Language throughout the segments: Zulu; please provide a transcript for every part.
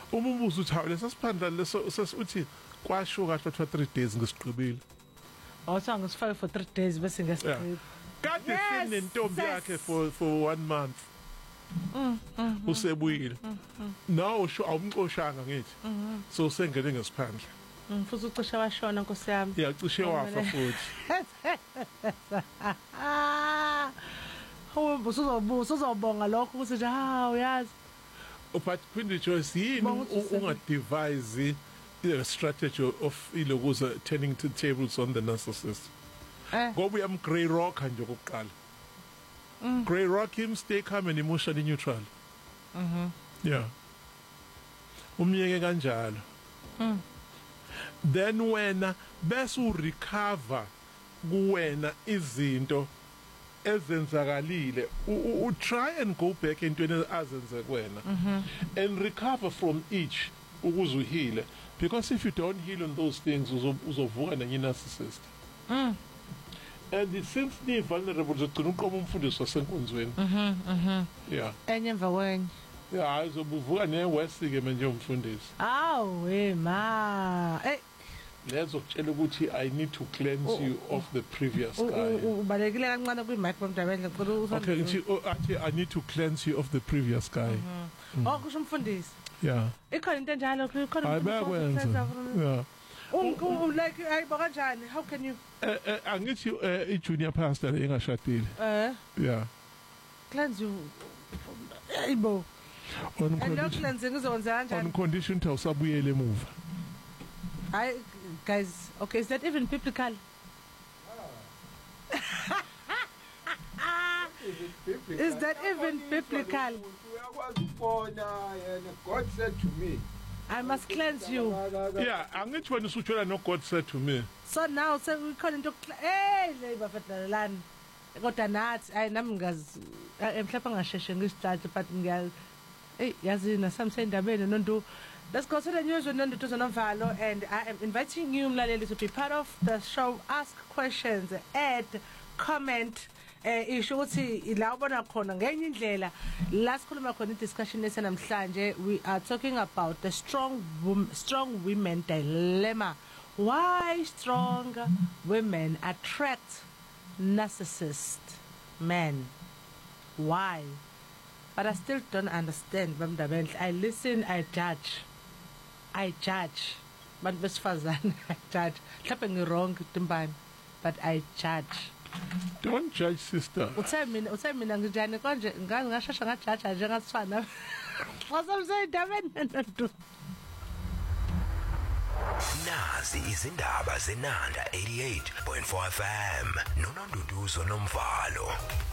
umbuzo uthi hawu lesasiphandla leso sesithi kwasho kahle 3 days ngisiqhubile awusanga sifake for 3 days bese ngesiqhubile kade sinentombi yakhe for 1 month usebuyile now awumxoshanga ngithi so sengene ngesiphandla futhi ucishe washona nkosi yami yacishe wafa futhi uzobonga lokho ukuthi nje uyazi but Queen Joyce yini ungadevise a strategy of ilokuza turning to tables on the narcissist ngoba uyam grey rock nje kokuqala grey rock him stay calm and emotionally neutral yeah umyeke kanjalo then wena bese urecover kuwena izinto ezenzakalile try and go back entweni azenze kuwena and recover from each ukuze uhile because if you don't heal on those things uzovuka nenye narcissist and it seems ni vulnerable zogcina uqoma umfundisi wasenkonzweni yeah enye emva kwenye yeah azobuvuka newesike manje umfundisi we ma lezo kutshela ukuthi I need to cleanse you of the previous guy ubalekile kancane kwi mic bomdabendle ngicela okay ngithi I need to cleanse you of the previous guy kusho umfundisi yeah ikhona into enjalo ikhona ayibakwenza yeah like ayiba kanjani how can you angithi I junior pastor engashadile yeah cleanse you ayibo on condition to usabuyele emuva guys okay is that even biblical is that even biblical God said to me I must cleanse you yeah angithi wena usutshela no God said to me so now sekukhona into labor federalani kodwa nathi nami ngazi mhlawumbe ngasheshe ngisithathe but ngiya yazi nasamse indabeni nonto let's go to the news with Nonduduzo Nomvalo and I am inviting you mlaleli to be part of the show ask questions add comment isho ukuthi la ubona khona ngenye indlela la sikhuluma khona discussion esenamhlanje we are talking about the strong women dilemma why strong women attract narcissist men why but I still don't understand bamdabendle I listen I judge bantu besifazane I judge mhlawumbe ngi wrong timbani but I judge don't judge sister uthe mina nginjani konje ngashasha ngajudge nje ngasifana wasamsayindabeni nonto nazi izindaba zenanda 88.4 FM noNonduduzo Nomvalo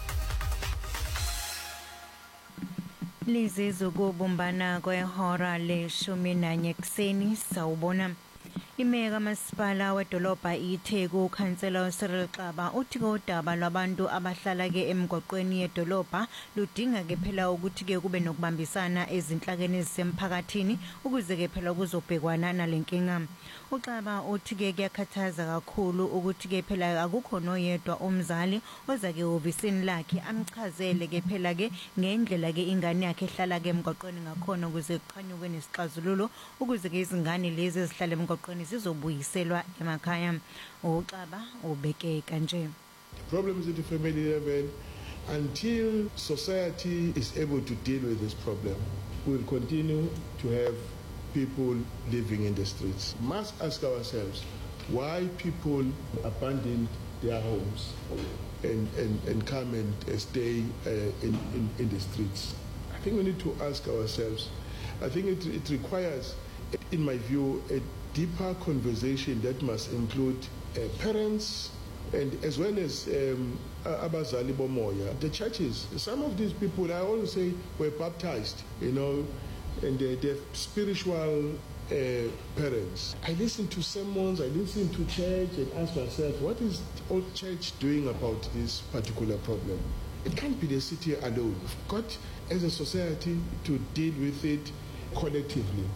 Lizizo kubumbana kwehora le-11 kuseni sawubona imeka masipala wedolobha iTheku ukhansela uCyril Xaba uthi kodaba lwabantu abahlala ke emgwaqweni yedolobha ludinga ke phela ukuthi ke kube nokubambisana ezinhlakeni ezisemphakathini ukuze ke phela kuzobhekwana nalenkinga uXaba uthi ke kuyakhathaza kakhulu ukuthi ke phela akukho noyedwa umzali oza ke ofisini lakhe amchazele ke phela ke ngendlela ke ingane yakhe ehlala ke emgwaqweni ngakhona ukuze kuqhanyuke nesixazululo ukuze ke izingane lezi ezihlala emgwaqweni zizobuyiselwa emakhaya uXaba ubeke kanje the problem is at the family level until society is able to deal with this problem we will continue to have people living in the streets must ask ourselves why people abandon their homes and come and stay in the streets I think we need to ask ourselves I think it requires in my view a deeper conversation that must include parents and as well as abazali bomoya the churches some of these people I always say were baptized and they're spiritual parents I listen to sermons I listen to church and ask myself what is old church doing about this particular problem it can't be the city alone we've got as a society to deal with it collectively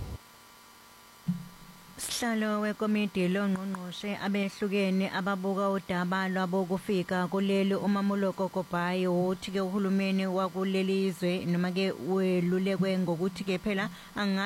Sihlalo wekomiti longqongqoshe abehlukene ababuka udaba lwabokufika kuleli uMamuloko Kobhayi uthi ke uhulumeni wakulelizwe noma ke welulekwe ngokuthi ke phela